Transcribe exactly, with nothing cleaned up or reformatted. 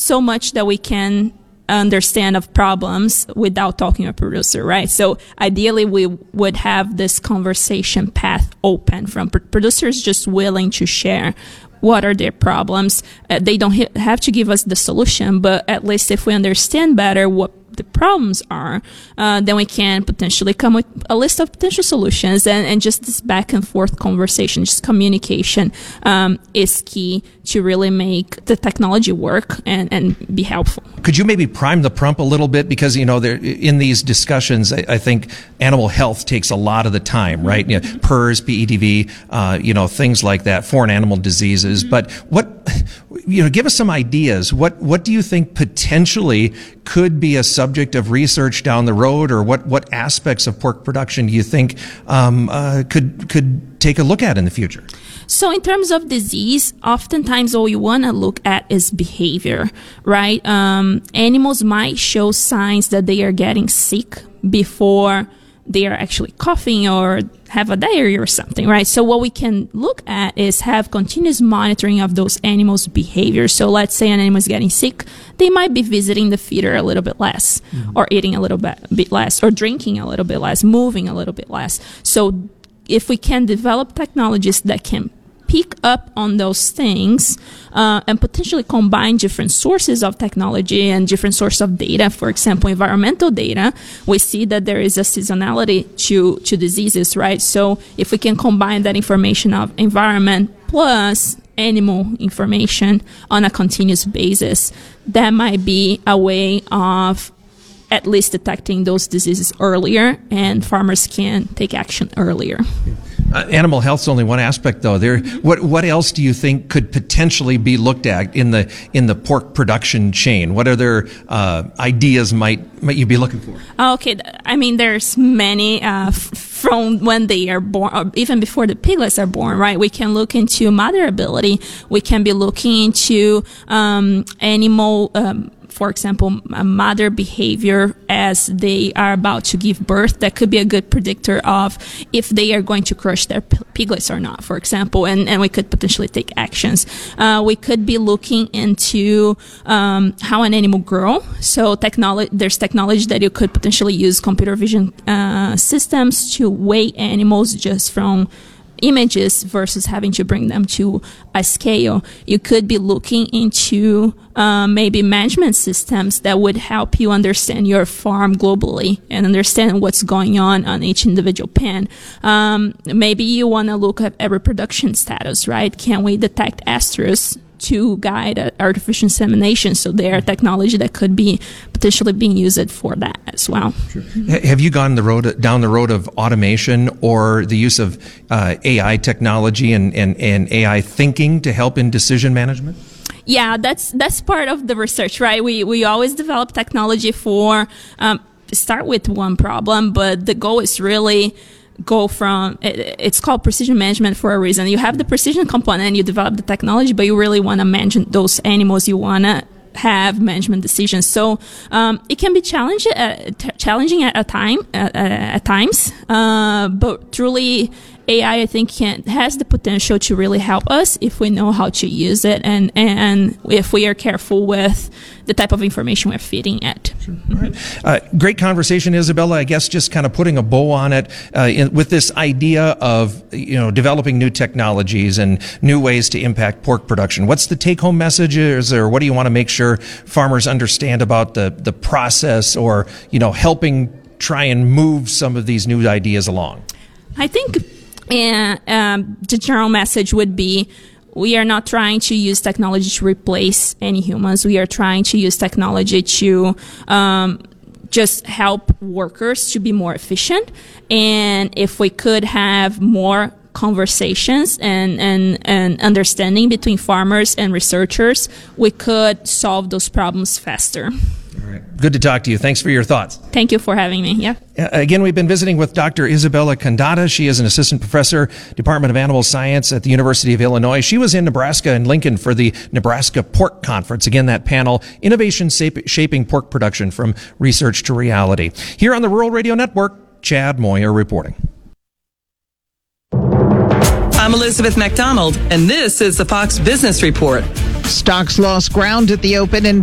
so much that we can understand of problems without talking to a producer, right? So ideally we would have this conversation path open from pr- producers just willing to share what are their problems. Uh, they don't ha- have to give us the solution, but at least if we understand better what the problems are, uh, then we can potentially come with a list of potential solutions, and, and just this back and forth conversation, just communication, um, is key to really make the technology work and, and be helpful. Could you maybe prime the pump a little bit? Because, you know, there, in these discussions, I, I think animal health takes a lot of the time, right? You know, P E R S, P E D V, uh, you know, things like that, foreign animal diseases. Mm-hmm. But what, you know, give us some ideas. What, what do you think potentially could be a subject of research down the road, or what, what aspects of pork production do you think um, uh, could could take a look at in the future? So in terms of disease, oftentimes all you want to look at is behavior, right? Um, animals might show signs that they are getting sick before they are actually coughing or have a diarrhea or something, right? So what we can look at is have continuous monitoring of those animals' behavior. So let's say an animal is getting sick, they might be visiting the feeder a little bit less, mm-hmm. or eating a little bit, bit less, or drinking a little bit less, moving a little bit less. So if we can develop technologies that can pick up on those things, uh, and potentially combine different sources of technology and different sources of data, for example, environmental data, we see that there is a seasonality to, to diseases, right? So if we can combine that information of environment plus animal information on a continuous basis, that might be a way of at least detecting those diseases earlier, and farmers can take action earlier. Uh, animal health's only one aspect, though. There, what what else do you think could potentially be looked at in the in the pork production chain? What other uh, ideas might might you be looking for? Okay, I mean, there's many uh, f- from when they are born, or even before the piglets are born, right? We can look into motherability. We can be looking into um, animal. Um, For example, a mother behavior as they are about to give birth. That could be a good predictor of if they are going to crush their p- piglets or not, for example, and, and we could potentially take actions. Uh, we could be looking into um, how an animal grows. So technology, there's technology that you could potentially use computer vision uh, systems to weigh animals just from images versus having to bring them to a scale. You could be looking into uh, maybe management systems that would help you understand your farm globally and understand what's going on on each individual pen. Um, maybe you want to look at a reproduction status, right? Can we detect estrus to guide uh, artificial insemination? So there are technology that could be potentially being used for that as well. Sure. Have you gone the road down the road of automation or the use of uh, A I technology and, and, and A I thinking to help in decision management? Yeah, that's that's part of the research, right? We we always develop technology for um, start with one problem, but the goal is really go from, it, it's called precision management for a reason. You have the precision component, you develop the technology, but you really want to manage those animals. You want to have management decisions. So um, it can be challenge, uh, t- challenging at a time, uh, at times, uh, but truly A I, I think, can, has the potential to really help us if we know how to use it, and, and if we are careful with the type of information we're feeding it. Sure. All right. Uh, great conversation, Isabella. I guess just kind of putting a bow on it uh, in, with this idea of, you know, developing new technologies and new ways to impact pork production. What's the take-home messages, or what do you want to make sure farmers understand about the, the process, or, you know, helping try and move some of these new ideas along? I think uh, um, the general message would be, we are not trying to use technology to replace any humans. We are trying to use technology to um, just help workers to be more efficient. And if we could have more conversations and, and, and understanding between farmers and researchers, we could solve those problems faster. All right. Good to talk to you. Thanks for your thoughts. Thank you for having me. Yeah. Uh, again, we've been visiting with Doctor Isabella Condata. She is an assistant professor, Department of Animal Science at the University of Illinois. She was in Nebraska and Lincoln for the Nebraska Pork Conference. Again, that panel, Innovation Shaping Pork Production from Research to Reality. Here on the Rural Radio Network, Chad Moyer reporting. I'm Elizabeth McDonald, and this is the Fox Business Report. Stocks lost ground at the open in